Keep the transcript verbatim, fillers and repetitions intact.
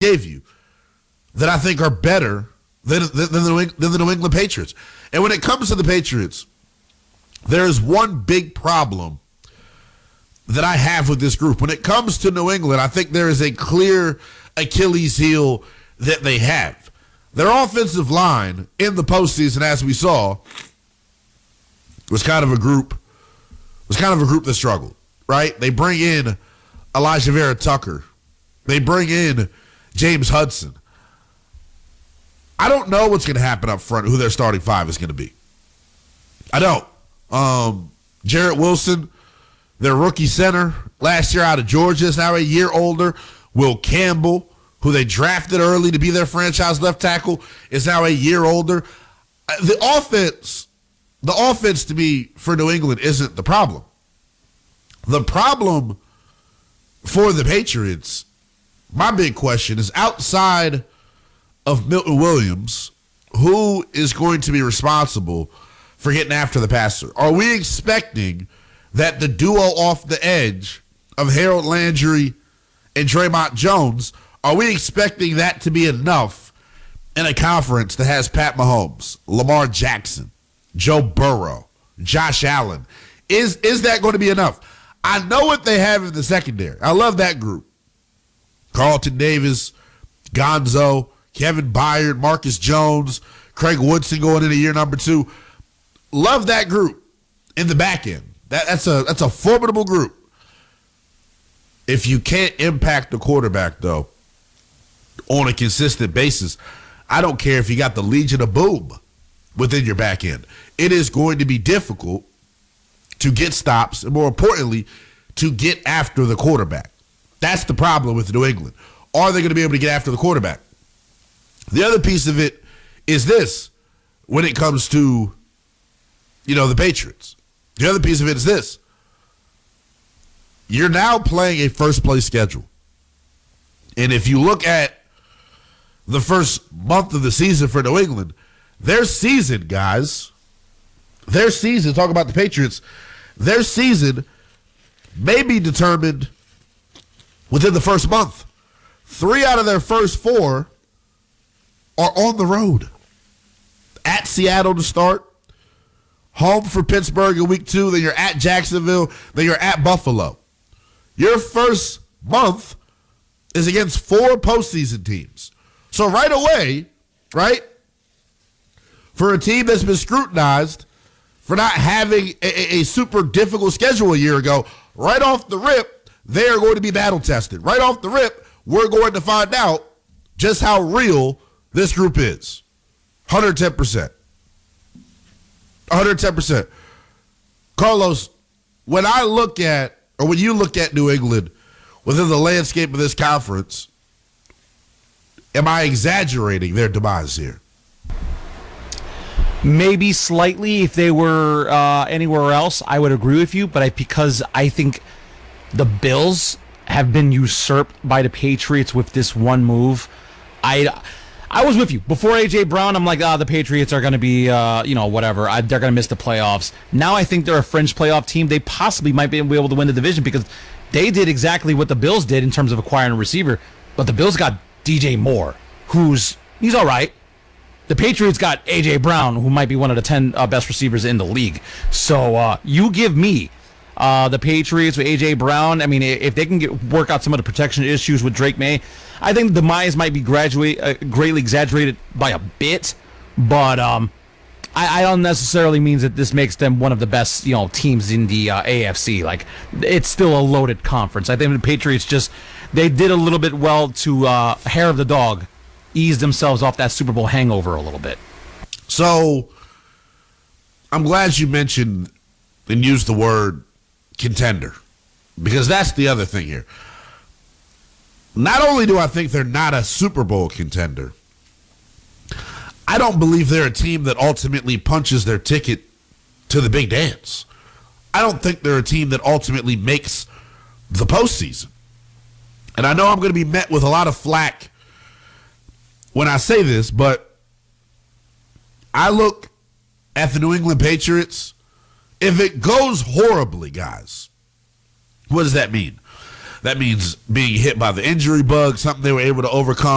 gave you that I think are better than, than, than, the, than the New England Patriots. And when it comes to the Patriots, there is one big problem that I have with this group. When it comes to New England, I think there is a clear Achilles heel that they have. Their offensive line in the postseason, as we saw, was kind of a group, was kind of a group that struggled, right? They bring in Elijah Vera Tucker. They bring in James Hudson. I don't know what's going to happen up front, who their starting five is going to be. I don't. Um, Jarrett Wilson, their rookie center, last year out of Georgia, is now a year older. Will Campbell, who they drafted early to be their franchise left tackle, is now a year older. The offense, the offense to me for New England isn't the problem. The problem for the Patriots, my big question is, outside of Milton Williams, who is going to be responsible for getting after the passer? Are we expecting that the duo off the edge of Harold Landry and Draymond Jones, are we expecting that to be enough in a conference that has Pat Mahomes, Lamar Jackson, Joe Burrow, Josh Allen? Is, is that going to be enough? I know what they have in the secondary. I love that group. Carlton Davis, Gonzo, Kevin Byard, Marcus Jones, Craig Woodson going into year number two. Love that group in the back end. That, that's a that's a formidable group. If you can't impact the quarterback, though, on a consistent basis, I don't care if you got the Legion of Boom within your back end. It is going to be difficult to get stops, and more importantly, to get after the quarterback. That's the problem with New England. Are they going to be able to get after the quarterback? The other piece of it is this, when it comes to, you know, the Patriots. The other piece of it is this. You're now playing a first-place schedule. And if you look at the first month of the season for New England, their season, guys, their season, talk about the Patriots, their season may be determined within the first month. Three out of their first four are on the road. At Seattle to start, home for Pittsburgh in week two, then you're at Jacksonville, then you're at Buffalo. Your first month is against four postseason teams. So right away, right, for a team that's been scrutinized for not having a, a, a super difficult schedule a year ago, right off the rip, they are going to be battle tested. Right off the rip, we're going to find out just how real this group is. one hundred ten percent. one hundred ten percent. Carlos, when I look at, or when you look at New England within the landscape of this conference, am I exaggerating their demise here? Maybe slightly. If they were uh, anywhere else, I would agree with you, but I, because I think the Bills have been usurped by the Patriots with this one move, I... I was with you. Before A J. Brown, I'm like, ah, oh, the Patriots are going to be, uh, you know, whatever. I, they're going to miss the playoffs. Now I think they're a fringe playoff team. They possibly might be able to win the division because they did exactly what the Bills did in terms of acquiring a receiver. But the Bills got D J Moore, who's, he's all right. The Patriots got A J. Brown, who might be one of the ten uh, best receivers in the league. So uh, you give me uh, the Patriots with A J. Brown. I mean, if they can get work out some of the protection issues with Drake May, I think the demise might be graduate, uh, greatly exaggerated by a bit, but um, I, I don't necessarily mean that this makes them one of the best, you know, teams in the uh, A F C. Like, it's still a loaded conference. I think the Patriots just, they did a little bit well to uh, hair of the dog, ease themselves off that Super Bowl hangover a little bit. So, I'm glad you mentioned and used the word contender, because that's the other thing here. Not only do I think they're not a Super Bowl contender, I don't believe they're a team that ultimately punches their ticket to the big dance. I don't think they're a team that ultimately makes the postseason. And I know I'm going to be met with a lot of flack when I say this, but I look at the New England Patriots. If it goes horribly, guys, what does that mean? That means being hit by the injury bug, something they were able to overcome.